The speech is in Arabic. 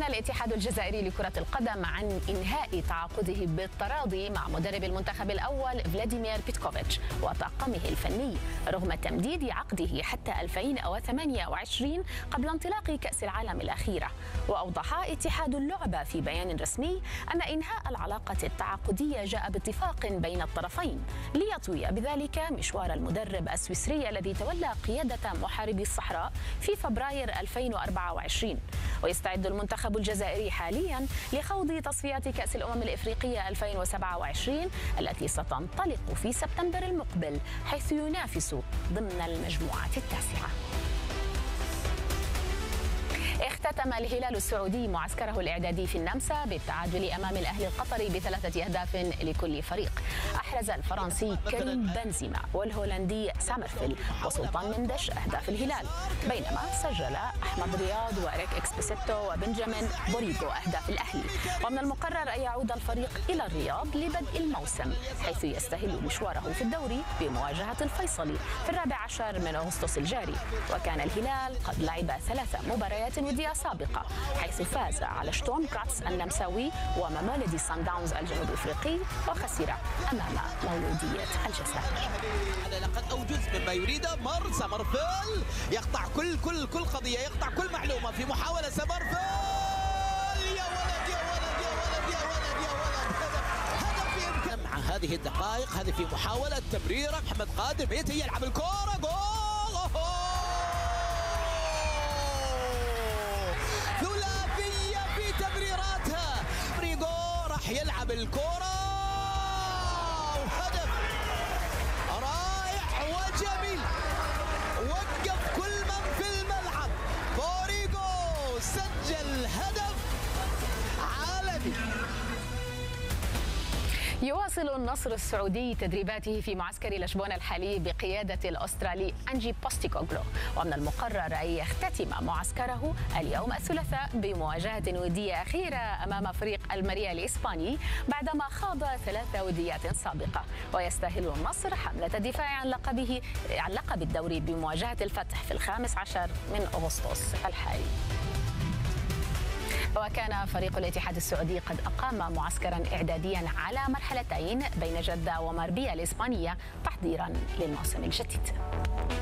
أعلن الاتحاد الجزائري لكرة القدم عن إنهاء تعاقده بالتراضي مع مدرب المنتخب الأول فلاديمير بيتكوفيتش وطاقمه الفني رغم تمديد عقده حتى 2028 قبل انطلاق كأس العالم الأخيرة. وأوضح اتحاد اللعبة في بيان رسمي أن إنهاء العلاقة التعاقدية جاء باتفاق بين الطرفين ليطوي بذلك مشوار المدرب السويسري الذي تولى قيادة محاربي الصحراء في فبراير 2024. ويستعد المنتخب الجزائري حاليا لخوض تصفيات كأس الأمم الإفريقية 2027 التي ستنطلق في سبتمبر المقبل، حيث ينافس ضمن المجموعة التاسعة. اختتم الهلال السعودي معسكره الإعدادي في النمسا بالتعادل أمام الأهلي القطري ب3 أهداف لكل فريق. أحرز الفرنسي كريم بنزيما والهولندي سامرفيل وسلطان مندش أهداف الهلال، بينما سجل أحمد رياض وإريك إكسبيسيتو وبنجامين بوريغو أهداف الأهلي. ومن المقرر أن يعود الفريق إلى الرياض لبدء الموسم، حيث يستهل مشواره في الدوري بمواجهة الفيصلي في 14 من أغسطس الجاري. وكان الهلال قد لعب 3 مباريات ودية سابقة، حيث فاز على شتورم غراتس النمساوي وممالدي سان داونز الجنوب افريقي، وخسر امام مولودية الجزائر. لقد اوجز مما يريده سامرفيل يقطع كل قضية، يقطع كل معلومة في محاولة سامرفيل. يا ولد يا ولد يا ولد يا ولد يا ولد، هدف يمكن مع هذه الدقائق. هذه في محاولة تمريرة محمد قادر يلعب الكرة جول. يلعب الكرة وهدف رائع وجميل، وقف كل من في الملعب. بوريغو سجل هدف عالمي. يواصل النصر السعودي تدريباته في معسكر لشبونة الحالي بقيادة الأسترالي أنجي بوستيكوغلو، ومن المقرر أن يختتم معسكره اليوم الثلاثاء بمواجهة ودية أخيرة أمام فريق الماريا الإسباني بعدما خاض 3 وديات سابقة. ويستهل النصر حملة دفاع عن لقب الدوري بمواجهة الفتح في 15 من أغسطس الحالي. وكان فريق الاتحاد السعودي قد أقام معسكرا إعداديا على مرحلتين بين جدة وماربيا الإسبانية تحضيرا للموسم الجديد.